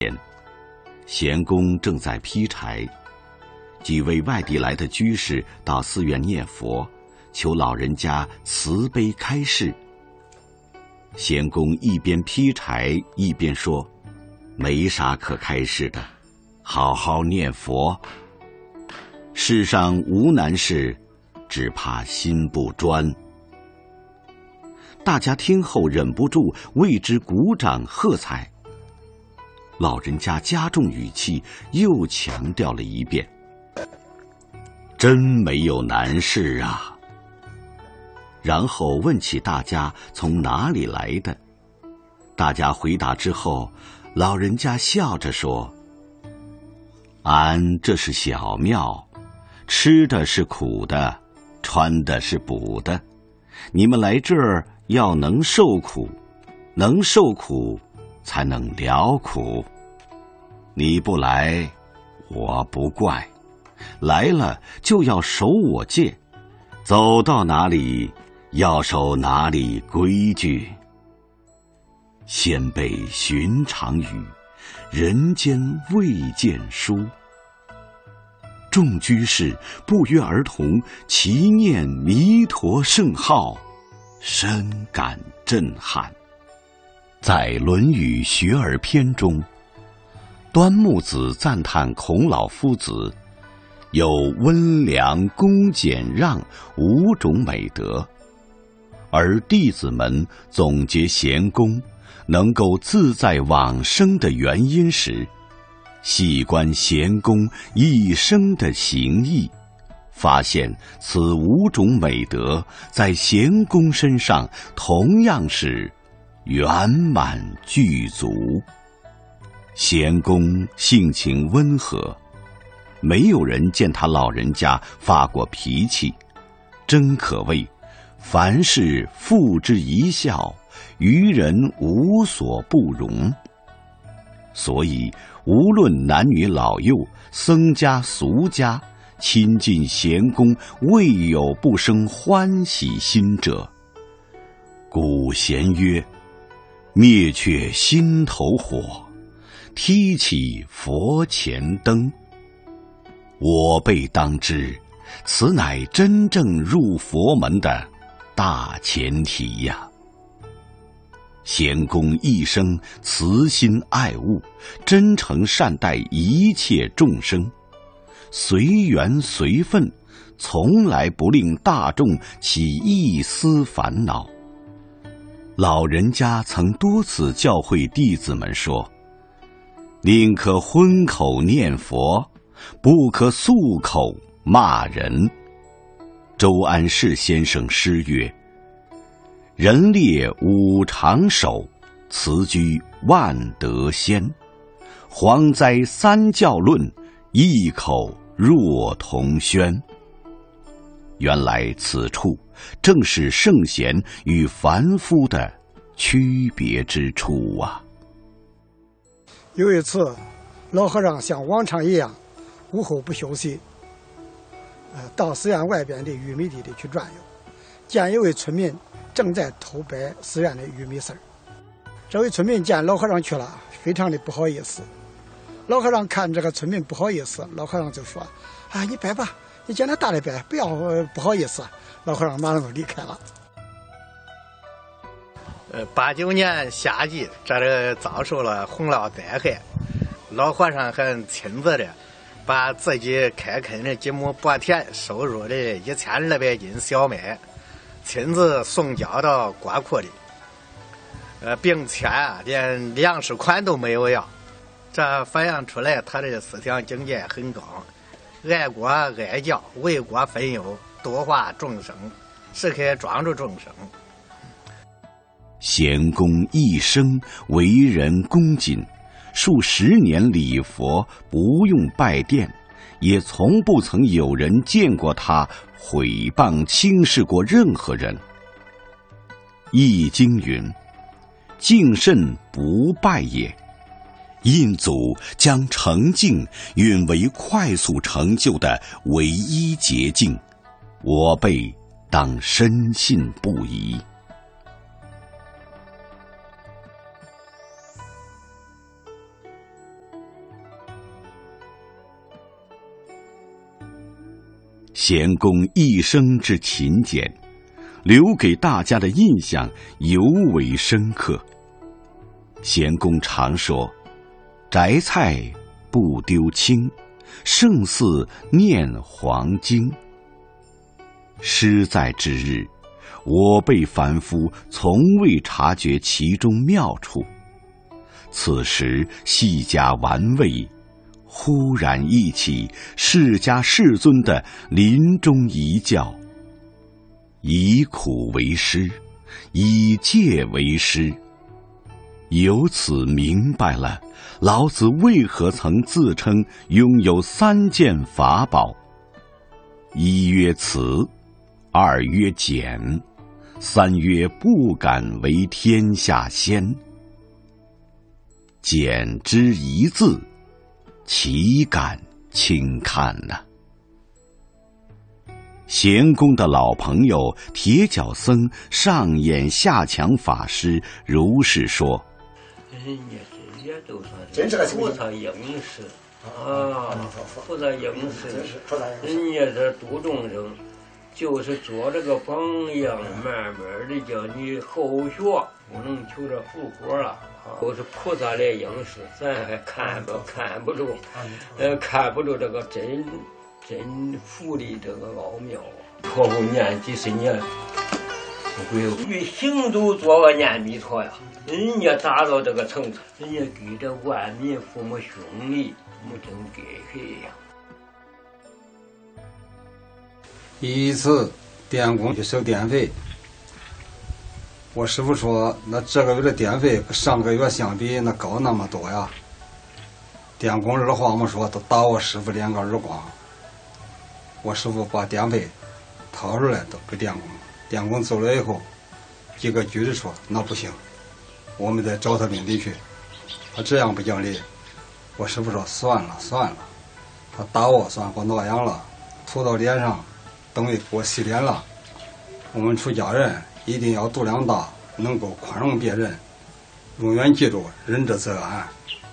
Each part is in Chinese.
贤公正在劈柴，几位外地来的居士到寺院念佛，求老人家慈悲开示。贤公一边劈柴一边说：“没啥可开示的，好好念佛。世上无难事，只怕心不专。”大家听后忍不住为之鼓掌喝彩。老人家加重语气，又强调了一遍：“真没有难事啊。”然后问起大家从哪里来的。大家回答之后，老人家笑着说：“俺这是小庙，吃的是苦的，穿的是补的。你们来这儿要能受苦，能受苦才能了苦。你不来，我不怪；来了就要守我戒，走到哪里要守哪里规矩。先辈寻常语，人间未见书。”众居士不约而同齐念弥陀圣号，深感震撼。在《论语·学而篇》中，端木子赞叹孔老夫子有温良、恭、俭、让5种美德，而弟子们总结贤公能够自在往生的原因时，细观贤公一生的行义，发现此5种美德在贤公身上同样是圆满具足。贤公性情温和，没有人见他老人家发过脾气，真可谓凡事付之一笑，于人无所不容。所以无论男女老幼，僧家俗家，亲近贤公，未有不生欢喜心者。古贤曰：“灭却心头火，提起佛前灯。”我辈当知，此乃真正入佛门的大前提呀。贤公一生慈心爱物，真诚善待一切众生，随缘随分，从来不令大众起一丝烦恼。老人家曾多次教诲弟子们说：“宁可荤口念佛，不可素口骂人。”周安世先生诗曰：“人列五常守，辞居万德先。蝗灾三教论，异口若同宣。”原来此处正是圣贤与凡夫的区别之处啊。 有一次，老和尚像往常一样，午后不休息，到寺院外边的玉米地里去转悠，见一位村民正在偷掰寺院的玉米丝儿。这位村民见老和尚去了，非常的不好意思。老和尚看这个村民不好意思，老和尚就说：“啊，你掰吧，你见他大的掰，不要不好意思。”老和尚马上就离开了。 89年夏季，这遭受了洪涝灾害，老和尚还亲自的把自己开垦的几亩薄田收入的1200斤小麦，亲自送交到国库里，并且连粮食款都没有要。这反映出来他的思想境界很高，爱国爱教，为国分忧，度化众生，时刻庄助众生。 贤公一生为人恭谨，数十年礼佛，不用拜殿，也从不曾有人见过他毁谤轻视过任何人。易经云：“敬慎不败也。”印祖将诚敬允为快速成就的唯一捷径，我辈当深信不疑。 贤公一生之勤俭，留给大家的印象尤为深刻。贤公常说：“摘菜不丢青，胜似念黄经。”诗在之日，我辈凡夫从未察觉其中妙处。此时细加玩味，忽然忆起释迦世尊的临终遗教：以苦为师，以戒为师。由此明白了老子为何曾自称拥有3件法宝：一曰慈，二曰俭，三曰不敢为天下先。俭之一字，岂敢轻看呢？贤公的老朋友铁脚僧上演下强法师如是说：“ 人家这些都算是菩萨应时啊，菩萨应时，人家这度众生，就是做这个榜样，慢慢的叫你后学，不能求这复活了。都是菩萨来应时，咱还看不住，看不住这个真佛的这个奥妙。托付念几十年，不会与行都做个念弥陀呀。人家达到这个程度，人家给这万民父母兄弟，没真给谁呀。 一次电工去收电费，我师傅说，那这个月的电费跟上个月相比，那高那么多呀。电工二话没说，都打我师傅2个耳光。我师傅把电费掏出来都给电工，电工走了以后，几个局的说那不行，我们再找他领地去。他这样不讲理，我师傅说算了，他打我算给我挠痒了，涂到脸上，等于给我洗脸了。我们出家人一定要度量大，能够宽容别人，永远记住仁者则安。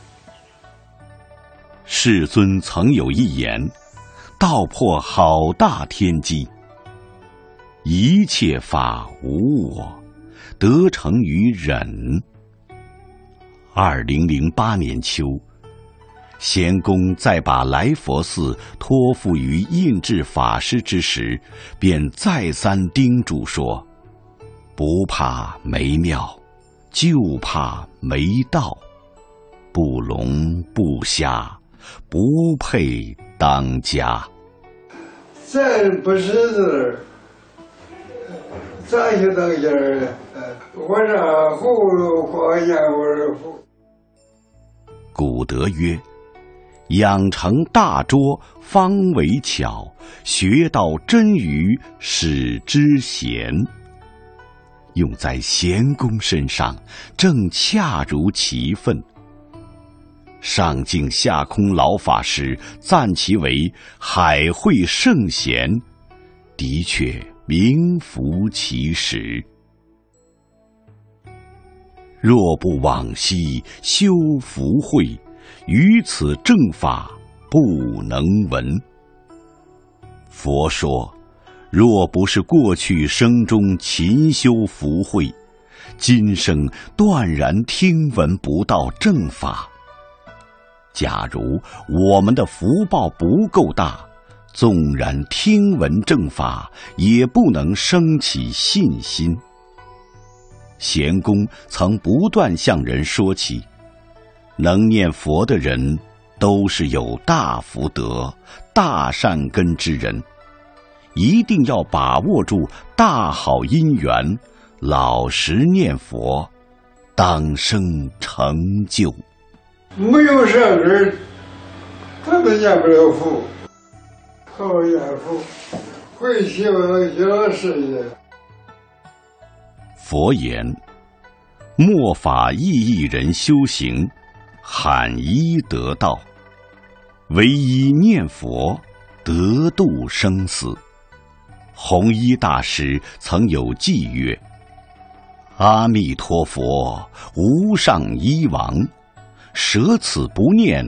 世尊曾有一言，道破好大天机：一切法无我，得成于忍。2008年秋，贤公在把来佛寺托付于印智法师之时，便再三叮嘱说：不怕没庙，就怕没道，不聋不瞎，不配当家。 咱不识字，咋就当家儿？我让葫芦画燕窝符。 古德曰：养成大拙，方为巧；学到真语，使之贤。用在贤公身上，正恰如其分。上净下空老法师赞其为海会圣贤，的确名副其实。若不往昔修福慧，于此正法不能闻。佛说，若不是过去生中勤修福慧，今生断然听闻不到正法。假如我们的福报不够大，纵然听闻正法，也不能升起信心。贤公曾不断向人说起，能念佛的人都是有大福德、大善根之人，一定要把握住大好因缘，老实念佛，当生成就。 没有善根，他们念不了佛。好念佛，会希望小事业。 佛言：末法意义人修行，罕一得道。唯一念佛，得度生死。弘一大师曾有偈曰：阿弥陀佛，无上医王，舍此不念